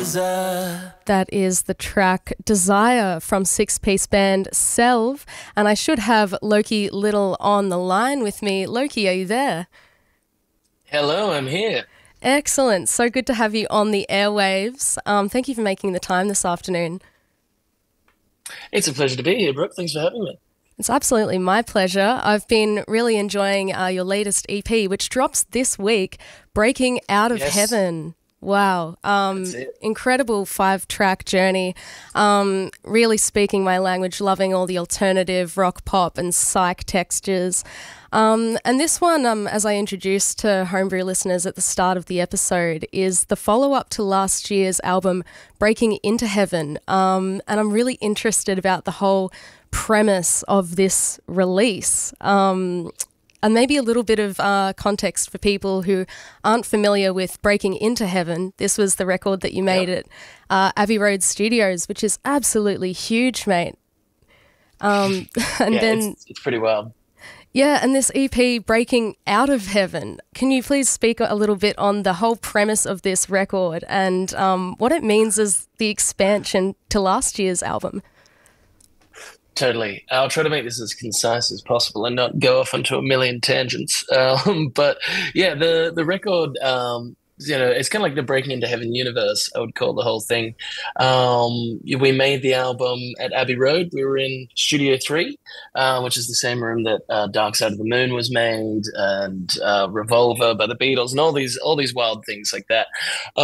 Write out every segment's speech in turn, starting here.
That is the track Desire from six-piece band Selv. And I should have Loki Little on the line with me. Loki, are you there? Hello, I'm here. Excellent. So good to have you on the airwaves. Thank you for making the time this afternoon. It's a pleasure to be here, Brooke. Thanks for having me. It's absolutely my pleasure. I've been really enjoying your latest EP, which drops this week, Breaking Out of Yes, Heaven. Wow. that's it. Incredible 5-track journey. Really speaking my language, loving all the alternative rock, pop, and psych textures. And this one, as I introduced to Homebrew listeners at the start of the episode, is the follow-up to last year's album, Breaking Into Heaven. And I'm really interested about the whole premise of this release. And maybe a little bit of context for people who aren't familiar with Breaking Into Heaven. This was the record that you made Yep. at Abbey Road Studios, which is absolutely huge, mate. And Yeah, then, it's pretty wild. yeah, and this EP, Breaking Out of Heaven. Can you please speak a little bit on the whole premise of this record and what it means as the expansion to last year's album? Totally. I'll try to make this as concise as possible and not go off onto a million tangents. But yeah, the record, it's kind of like the Breaking Into Heaven universe, I would call the whole thing. We made the album at Abbey Road. We were in Studio 3, which is the same room that Dark Side of the Moon was made, and Revolver by the Beatles, and all these wild things like that.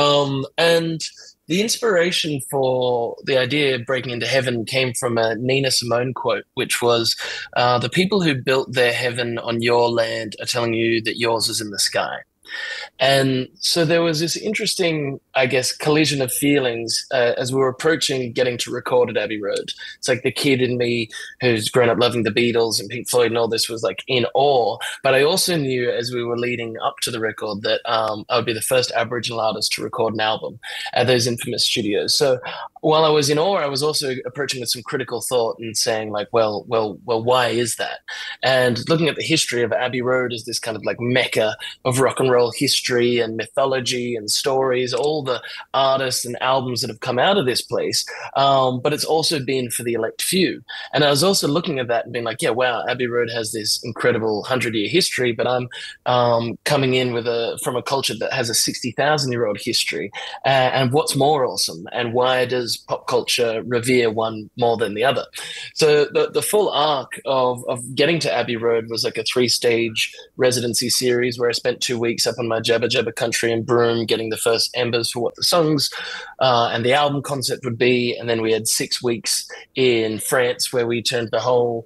And the inspiration for the idea of Breaking Into Heaven came from a Nina Simone quote, which was, "The people who built their heaven on your land are telling you that yours is in the sky." And so there was this interesting, I guess, collision of feelings as we were approaching getting to record at Abbey Road. It's like the kid in me who's grown up loving the Beatles and Pink Floyd and all this was like in awe. But I also knew as we were leading up to the record that I would be the first Aboriginal artist to record an album at those infamous studios. So while I was in awe, I was also approaching with some critical thought and saying like, well, why is that? And looking at the history of Abbey Road as this kind of like mecca of rock and roll history and mythology and stories, all the artists and albums that have come out of this place. But it's also been for the elect few. And I was also looking at that and being like, yeah, wow, Abbey Road has this incredible 100-year history, but I'm coming in from a culture that has a 60,000-year-old history. And what's more awesome? And why does pop culture revere one more than the other? So the full arc of getting to Abbey Road was like a 3-stage residency series where I spent 2 weeks up on my Jabba Jabba country in Broome getting the first embers for what the songs and the album concept would be. And then we had 6 weeks in France where we turned the whole,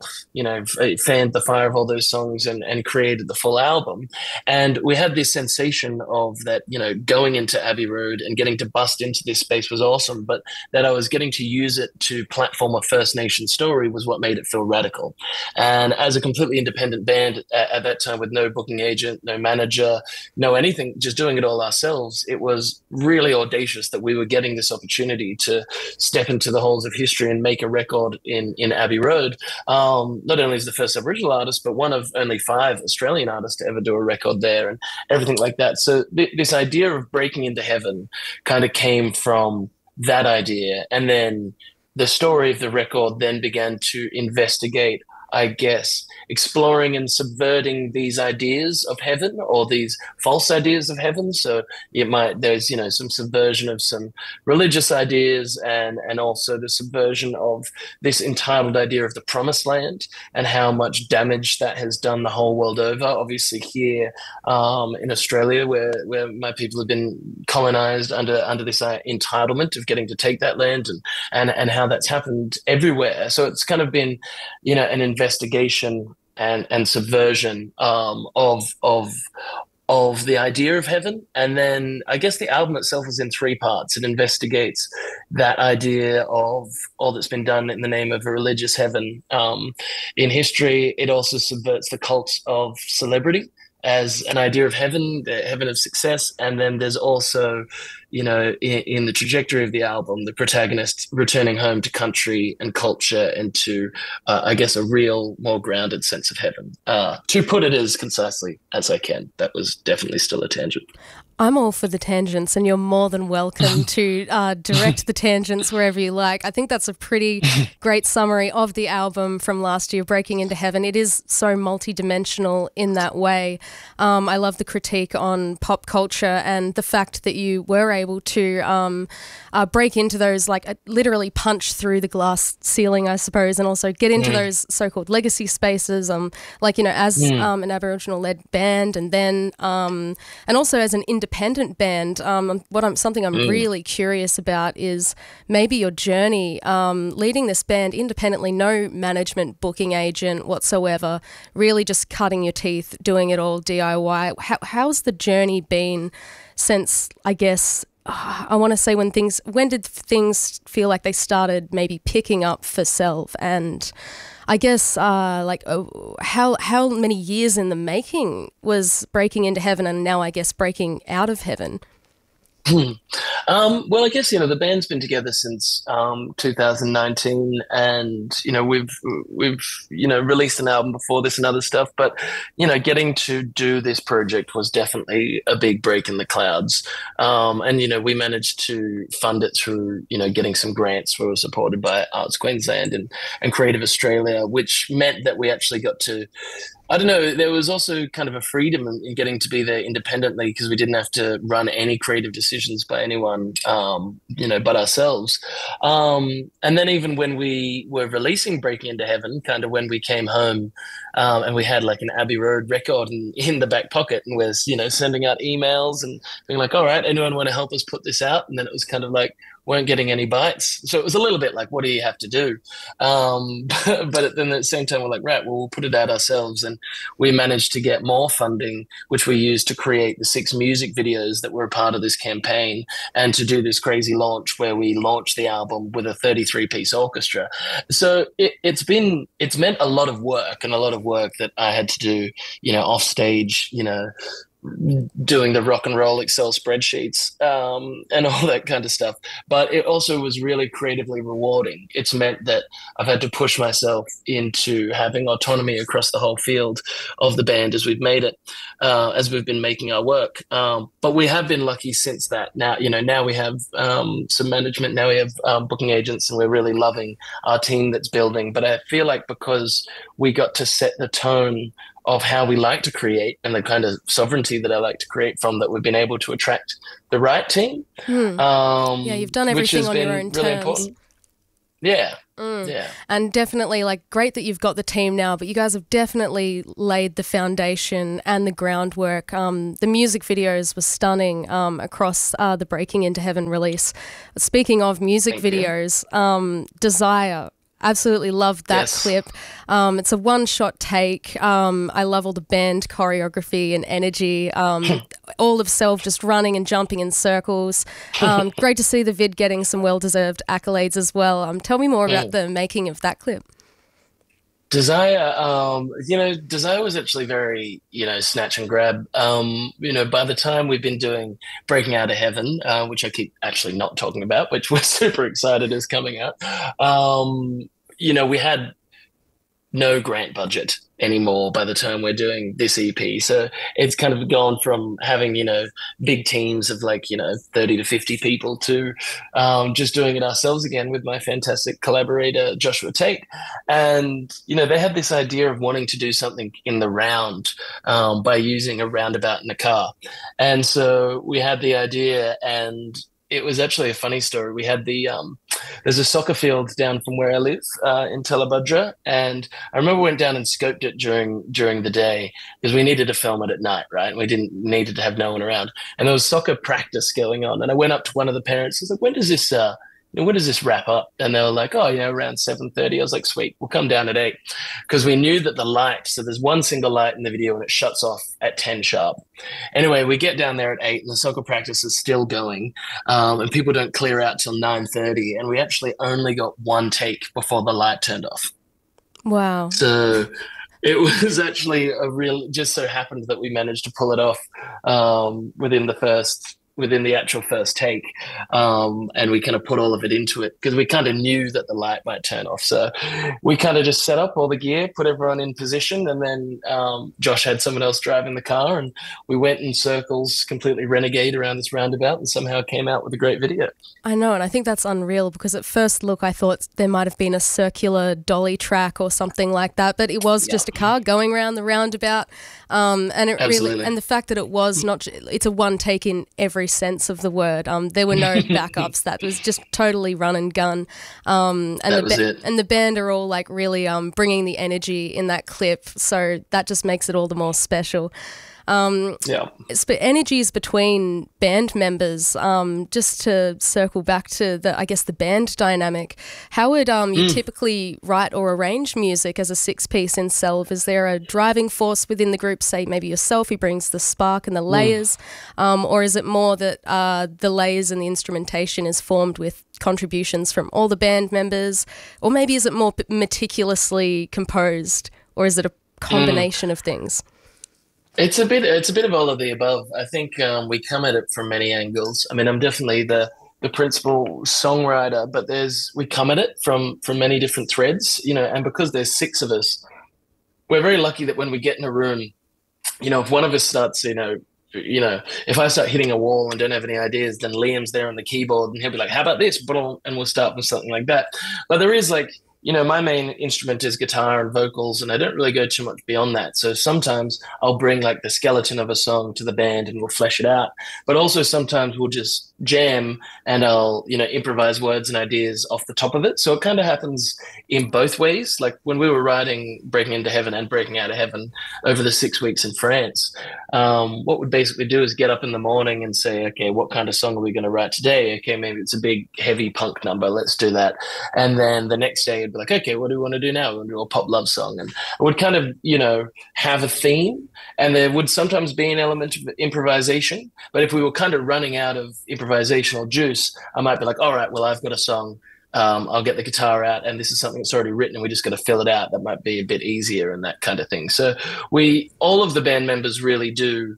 fanned the fire of all those songs and created the full album. And we had this sensation of that, going into Abbey Road and getting to bust into this space was awesome, but that I was getting to use it to platform a First Nation story was what made it feel radical. And as a completely independent band at that time with no booking agent, no manager, no anything, just doing it all ourselves, it was really audacious that we were getting this opportunity to step into the halls of history and make a record in Abbey Road. Not only as the first Aboriginal artist, but one of only 5 Australian artists to ever do a record there and everything like that. So this idea of breaking into heaven kind of came from that idea. And then the story of the record then began to investigate, I guess, exploring and subverting these ideas of heaven or these false ideas of heaven. So there's some subversion of some religious ideas and also the subversion of this entitled idea of the promised land and how much damage that has done the whole world over. Obviously here in Australia where my people have been colonized under this entitlement of getting to take that land and how that's happened everywhere. So it's kind of been an investigation and subversion of the idea of heaven. And then I guess the album itself is in 3 parts. It investigates that idea of all that's been done in the name of a religious heaven in history. It also subverts the cult of celebrity as an idea of heaven, the heaven of success. And then there's also, in the trajectory of the album, the protagonist returning home to country and culture and to, I guess, a real, more grounded sense of heaven. To put it as concisely as I can, that was definitely still a tangent. I'm all for the tangents, and you're more than welcome to direct the tangents wherever you like. I think that's a pretty great summary of the album from last year, Breaking into Heaven. It is so multidimensional in that way. I love the critique on pop culture and the fact that you were able to break into those, like literally punch through the glass ceiling, I suppose, and also get into those so-called legacy spaces, like, you know, as an Aboriginal-led band, and then and also as an independent band. Something I'm really curious about is maybe your journey leading this band independently, no management, booking agent whatsoever, really just cutting your teeth, doing it all DIY. How's the journey been since, I guess, I want to say when did things feel like they started maybe picking up for Self? And I guess how many years in the making was Breaking into Heaven, and now I guess Breaking out of Heaven? Well, I guess, you know, the band's been together since 2019, and you know, we've you know, released an album before this and other stuff, but you know, getting to do this project was definitely a big break in the clouds. And you know, we managed to fund it through, you know, getting some grants. We were supported by Arts Queensland and Creative Australia, which meant that we actually got to, I don't know, there was also kind of a freedom in getting to be there independently, because we didn't have to run any creative decisions by anyone, you know, but ourselves. And then even when we were releasing Breaking into Heaven, kind of when we came home, and we had like an Abbey Road record in the back pocket, and was, you know, sending out emails and being like, all right, anyone want to help us put this out? And then it was kind of like, weren't getting any bites. So it was a little bit like, what do you have to do? But then at the same time, we're like, right, well, we'll put it out ourselves. And we managed to get more funding, which we used to create the 6 music videos that were a part of this campaign, and to do this crazy launch where we launched the album with a 33-piece orchestra. So it's meant a lot of work, and a lot of work that I had to do, you know, off stage, you know, doing the rock and roll Excel spreadsheets, and all that kind of stuff. But it also was really creatively rewarding. It's meant that I've had to push myself into having autonomy across the whole field of the band as we've made it, as we've been making our work. But we have been lucky since that. Now, you know, now we have some management, now we have booking agents, and we're really loving our team that's building. But I feel like because we got to set the tone of how we like to create and the kind of sovereignty that I like to create from, that we've been able to attract the right team. Yeah, you've done everything on your own really terms. Important. Yeah. Yeah. And definitely, like, great that you've got the team now, but you guys have definitely laid the foundation and the groundwork. The music videos were stunning across the Breaking into Heaven release. Speaking of music videos, Desire. Absolutely loved that clip. It's a one-shot take. I love all the band choreography and energy. All of Self just running and jumping in circles. Great to see the vid getting some well-deserved accolades as well. Tell me more about the making of that clip. Desire, you know, Desire was actually very, you know, snatch and grab. You know, by the time we've been doing Breaking Out of Heaven, which I keep actually not talking about, which we're super excited is coming out, you know, we had no grant budget anymore by the time we're doing this EP. So it's kind of gone from having, you know, big teams of like, you know, 30 to 50 people to just doing it ourselves again with my fantastic collaborator, Joshua Tate. And, you know, they had this idea of wanting to do something in the round by using a roundabout in a car. And so we had the idea, and it was actually a funny story. We had there's a soccer field down from where I live in Telabudra, and I remember we went down and scoped it during the day because we needed to film it at night, right? We didn't needed to have no one around, and there was soccer practice going on. And I went up to one of the parents. I was like, when does this wrap up? And they were like, oh, you know, around 7:30. I was like, sweet, we'll come down at 8, because we knew that the light, so there's one single light in the video and it shuts off at 10 sharp. Anyway, we get down there at 8 and the soccer practice is still going, and people don't clear out till 9:30, and we actually only got one take before the light turned off. Wow. So it was actually just so happened that we managed to pull it off within the first within the actual first take, and we kind of put all of it into it because we kind of knew that the light might turn off. So we kind of just set up all the gear, put everyone in position, and then Josh had someone else driving the car, and we went in circles, completely renegade around this roundabout, and somehow came out with a great video. I know, and I think that's unreal because at first look I thought there might have been a circular dolly track or something like that, but it was just a car going around the roundabout, and it Absolutely. really, and the fact that it was not, it's a one take in every sense of the word. There were no backups. That was just totally run and gun. And that was it. And the band are all like really bringing the energy in that clip, so that just makes it all the more special. Energies between band members. Just to circle back to the band dynamic. How would you typically write or arrange music as a six-piece in Selv? Is there a driving force within the group? Say maybe yourself, who brings the spark and the layers, or is it more that the layers and the instrumentation is formed with contributions from all the band members, or maybe is it more meticulously composed, or is it a combination of things? It's a bit of all of the above. I think we come at it from many angles. I mean, I'm definitely the principal songwriter, but we come at it from many different threads, and because there's six of us, we're very lucky that when we get in a room, if one of us starts, if I start hitting a wall and don't have any ideas, then Liam's there on the keyboard and he'll be like, how about this? And we'll start with something like that. But there is my main instrument is guitar and vocals, and I don't really go too much beyond that. So sometimes I'll bring the skeleton of a song to the band and we'll flesh it out. But also sometimes we'll just jam and I'll, improvise words and ideas off the top of it. So it kind of happens in both ways. Like when we were writing Breaking Into Heaven and Breaking Out of Heaven over the 6 weeks in France, what we'd basically do is get up in the morning and say, okay, what kind of song are we going to write today? Okay, maybe it's a big, heavy punk number. Let's do that. And then the next day it'd be like, okay, what do we want to do now? We want to do a pop love song. And it would kind of, have a theme, and there would sometimes be an element of improvisation. But if we were kind of running out of improvisational juice, I might be like, all right, well, I've got a song. I'll get the guitar out, and this is something that's already written, and we just got to fill it out. That might be a bit easier and that kind of thing. So all of the band members really do,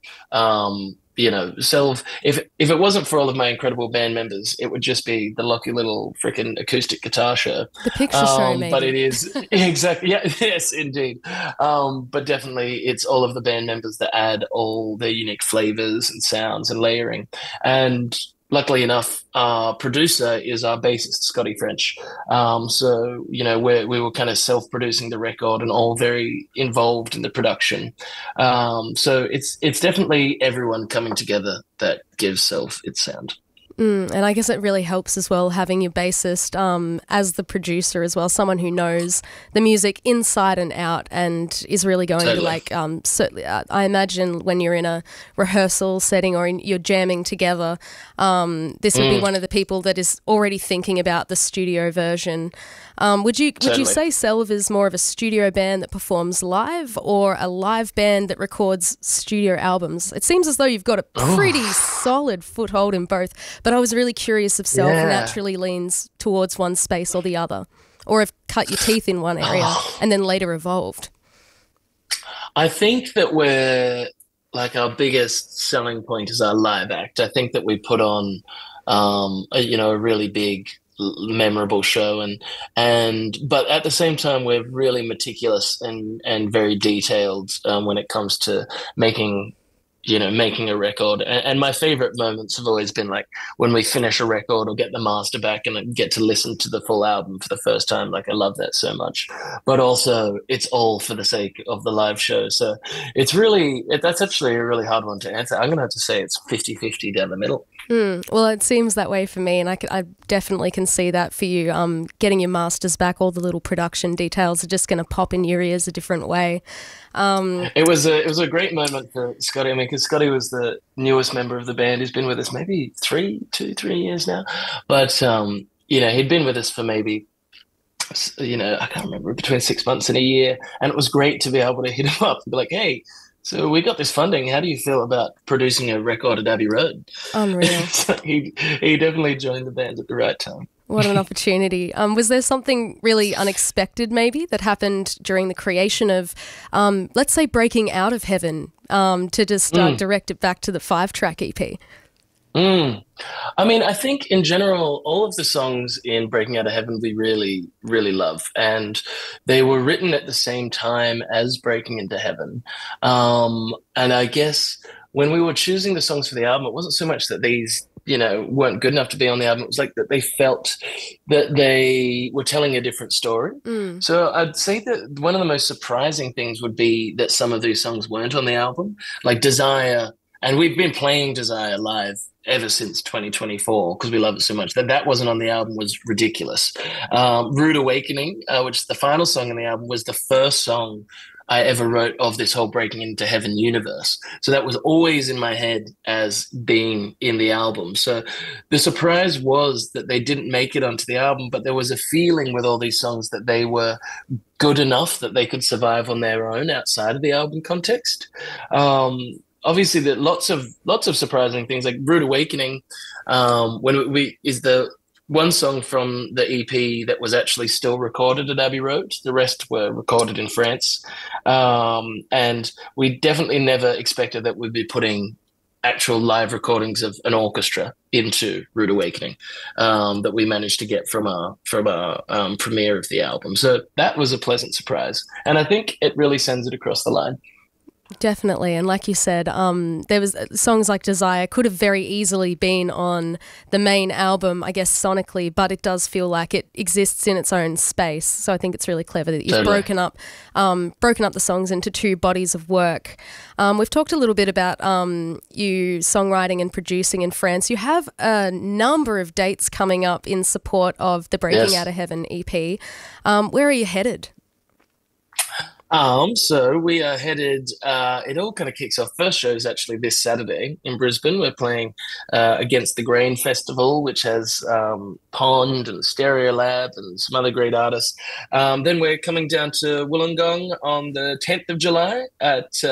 Selv. If it wasn't for all of my incredible band members, it would just be the lucky little freaking acoustic guitar show. The picture show, maybe. But it is exactly, yeah, yes, indeed. But definitely, it's all of the band members that add all their unique flavors and sounds and layering. And luckily enough, our producer is our bassist, Scotty French. So, we were kind of self-producing the record and all very involved in the production. So it's definitely everyone coming together that gives Selv its sound. And I guess it really helps as well having your bassist as the producer as well, someone who knows the music inside and out and is really going to certainly, I imagine when you're in a rehearsal setting or you're jamming together, this would be one of the people that is already thinking about the studio version. Would you say Selv is more of a studio band that performs live or a live band that records studio albums? It seems as though you've got a pretty solid foothold in both, but I was really curious if Selv naturally leans towards one space or the other, or if cut your teeth in one area and then later evolved. I think that our biggest selling point is our live act. I think that we put on, a really big, memorable show, but at the same time we're really meticulous and very detailed when it comes to making a record. And my favorite moments have always been when we finish a record or get the master back and get to listen to the full album for the first time. I love that so much, but also it's all for the sake of the live show. So that's actually a really hard one to answer. I'm going to have to say it's 50-50 down the middle. Well, it seems that way for me, and I definitely can see that for you. Getting your masters back, all the little production details are just going to pop in your ears a different way. It was a great moment for Scotty. I mean, because Scotty was the newest member of the band. He's been with us maybe 3 years now, but he'd been with us for maybe I can't remember, between 6 months and a year, and it was great to be able to hit him up and be like, hey. So we got this funding. How do you feel about producing a record at Abbey Road? Unreal. So he definitely joined the band at the right time. What an opportunity. Was there something really unexpected maybe that happened during the creation of, let's say, Breaking Out of Heaven, to just direct it back to the 5-track EP? Mm. I mean, I think in general, all of the songs in Breaking Out of Heaven we really, really love. And they were written at the same time as Breaking into Heaven. And I guess when we were choosing the songs for the album, it wasn't so much that these, weren't good enough to be on the album. It was like that they felt that they were telling a different story. Mm. So I'd say that one of the most surprising things would be that some of these songs weren't on the album, like Desire. And we've been playing Desire live ever since 2024 because we love it so much. That wasn't on the album was ridiculous. Rude Awakening, which is the final song in the album, was the first song I ever wrote of this whole Breaking into Heaven universe. So that was always in my head as being in the album. So the surprise was that they didn't make it onto the album, but there was a feeling with all these songs that they were good enough that they could survive on their own outside of the album context. Obviously, there lots of surprising things like Rude Awakening. When we is the one song from the EP that was actually still recorded at Abbey Road. The rest were recorded in France, and we definitely never expected that we'd be putting actual live recordings of an orchestra into Rude Awakening that we managed to get from our premiere of the album. So that was a pleasant surprise, and I think it really sends it across the line. Definitely, and like you said, there was songs like Desire could have very easily been on the main album, I guess sonically, but it does feel like it exists in its own space. So I think it's really clever that you've Totally. broken up the songs into two bodies of work. We've talked a little bit about you songwriting and producing in France. You have a number of dates coming up in support of the Breaking Yes. Out of Heaven EP. Where are you headed? So we are headed, it all kind of kicks off. First show is actually this Saturday in Brisbane. We're playing against the Grain Festival, which has Pond and Stereolab and some other great artists. Then we're coming down to Wollongong on the 10th of July at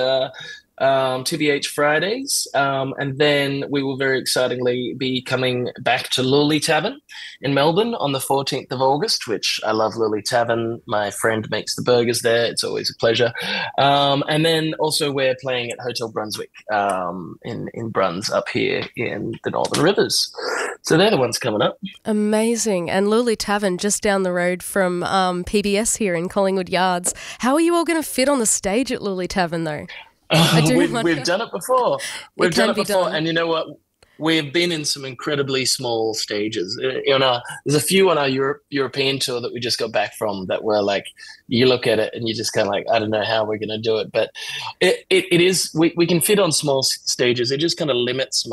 TBH Fridays. And then we will very excitingly be coming back to Lully Tavern in Melbourne on the 14th of August, which I love Lully Tavern. My friend makes the burgers there. It's always a pleasure. And then also we're playing at Hotel Brunswick in Bruns up here in the Northern Rivers. So they're the ones coming up. Amazing. And Lully Tavern just down the road from PBS here in Collingwood Yards. How are you all going to fit on the stage at Lully Tavern though? I do We've, wonder. we've done it before. It We've done can it be before, done. and you know what? We've been in some incredibly small stages. There's a few on our European tour that we just got back from that were like, you look at it and you just kind of like, I don't know how we're going to do it, but it is we can fit on small stages. It just kind of limits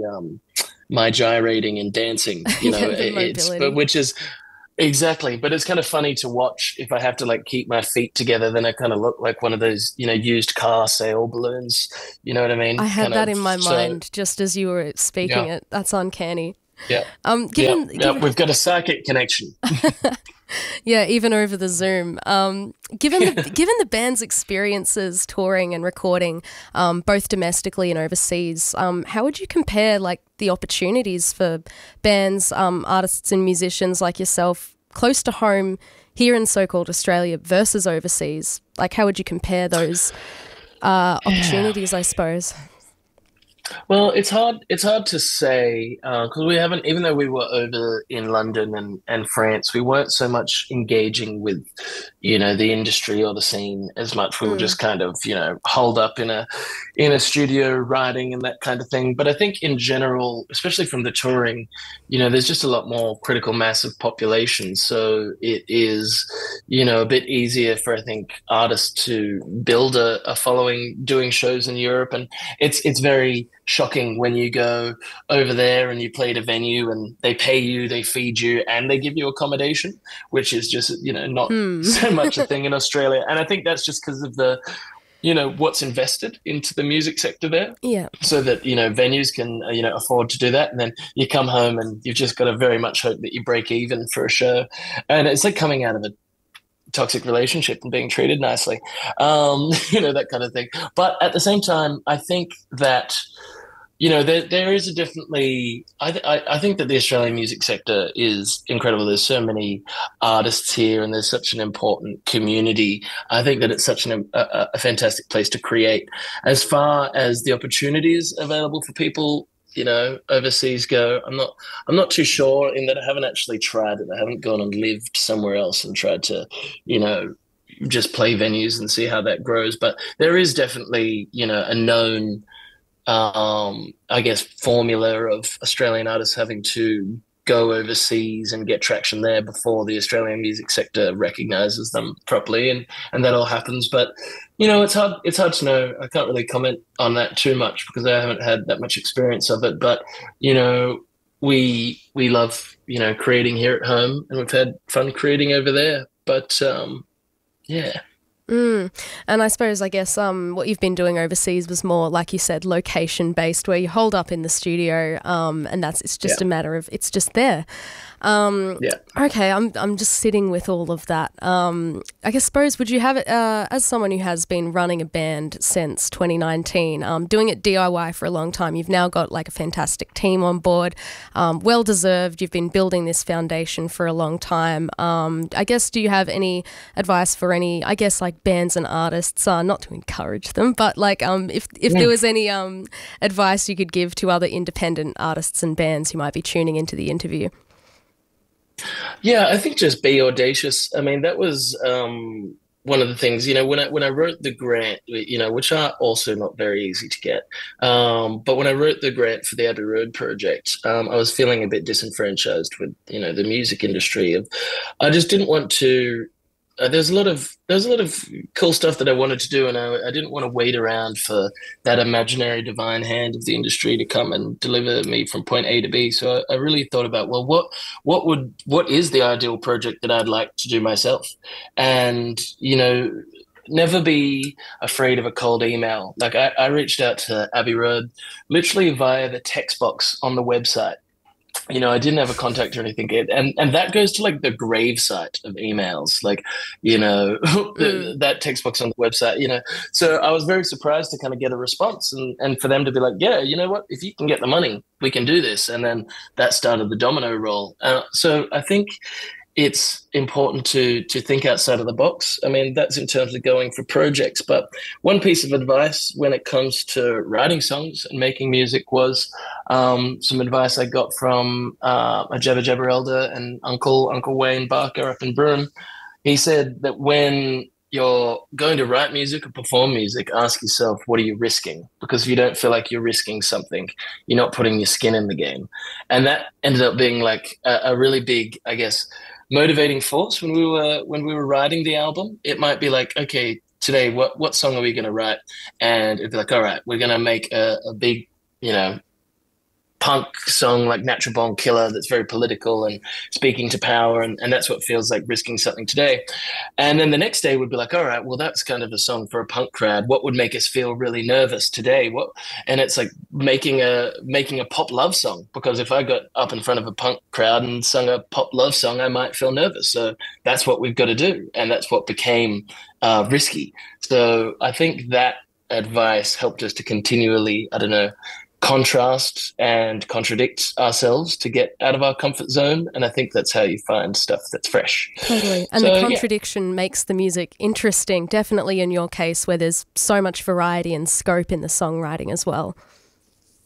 my gyrating and dancing. Yeah, the mobility. Which is. Exactly, but it's kind of funny to watch if I have to like keep my feet together, then I kind of look like one of those, used car sale balloons. You know what I mean? I had Kind that of. in my So, mind just as you were speaking yeah, it. That's uncanny. yeah, yeah, Given yeah. given We've got a psychic connection. Yeah, even over the Zoom. Given the band's experiences touring and recording, both domestically and overseas, how would you compare like the opportunities for bands, artists and musicians like yourself close to home here in so-called Australia versus overseas? Like, how would you compare those Yeah. opportunities, I suppose? Well, it's hard. It's hard to say because we haven't, even though we were over in London and France, we weren't so much engaging with, the industry or the scene as much. We were Mm, just kind of, holed up in a studio writing and that kind of thing. But I think in general, especially from the touring, there's just a lot more critical mass of population, so it is, a bit easier for I think artists to build a following doing shows in Europe and it's very shocking when you go over there and you play at a venue and they pay you, they feed you, and they give you accommodation, which is just not hmm. so much a thing in Australia. And I think that's just because of the what's invested into the music sector there, Yeah. so that venues can afford to do that. And then you come home and you've just got to very much hope that you break even for a show, and it's like coming out of a toxic relationship and being treated nicely, that kind of thing. But at the same time, I think that there is a definitely. I think that the Australian music sector is incredible. There's so many artists here, and there's such an important community. I think that it's such a fantastic place to create. As far as the opportunities available for people overseas go. I'm not too sure in that I haven't actually tried it. I haven't gone and lived somewhere else and tried to, you know, just play venues and see how that grows. But there is definitely, a known I guess, formula of Australian artists having to go overseas and get traction there before the Australian music sector recognizes them properly, and that all happens. But it's hard to know. I can't really comment on that too much because I haven't had that much experience of it. But we love creating here at home, and we've had fun creating over there. But yeah. Mm. And I suppose, I guess, what you've been doing overseas was more, like you said, location based, where you hold up in the studio, and it's just a matter of it's just there. Yeah. Okay, I'm just sitting with all of that. I guess, suppose, would you have it as someone who has been running a band since 2019, doing it DIY for a long time? You've now got like a fantastic team on board, well deserved. You've been building this foundation for a long time. I guess, do you have any advice for any, I guess, like bands and artists? Not to encourage them, but like if there was any advice you could give to other independent artists and bands who might be tuning into the interview. Yeah, I think just be audacious. I mean, that was one of the things, when I wrote the grant, which are also not very easy to get. But when I wrote the grant for the Abbey Road project, I was feeling a bit disenfranchised with, the music industry. I just didn't want to. There's a lot of cool stuff that I wanted to do, and I didn't want to wait around for that imaginary divine hand of the industry to come and deliver me from point A to B. So I really thought about, well, what is the ideal project that I'd like to do myself, and never be afraid of a cold email. Like I reached out to Abbey Road literally via the text box on the website. I didn't have a contact or anything. And that goes to like the grave site of emails, like, that text box on the website. So I was very surprised to kind of get a response and for them to be like, yeah, you know what, if you can get the money, we can do this. And then that started the domino roll. So I think it's important to think outside of the box. I mean, that's in terms of going for projects. But one piece of advice when it comes to writing songs and making music was some advice I got from a Jabba Jabba elder and Uncle Wayne Barker up in Broome. He said that when you're going to write music or perform music, ask yourself, what are you risking? Because if you don't feel like you're risking something, you're not putting your skin in the game. And that ended up being like a really big, I guess, motivating force when we were writing the album. It might be like, okay, today what song are we going to write? And it'd be like, all right, we're going to make a big punk song like Natural Born Killer that's very political and speaking to power, and that's what feels like risking something today. And then the next day would be like, all right, well, that's kind of a song for a punk crowd. What would make us feel really nervous today? And it's like making a pop love song, because if I got up in front of a punk crowd and sung a pop love song, I might feel nervous. So that's what we've got to do, and that's what became Risky. So I think that advice helped us to continually, I don't know, contrast and contradict ourselves to get out of our comfort zone. And I think that's how you find stuff that's fresh. Totally. And the contradiction makes the music interesting, definitely in your case, where there's so much variety and scope in the songwriting as well.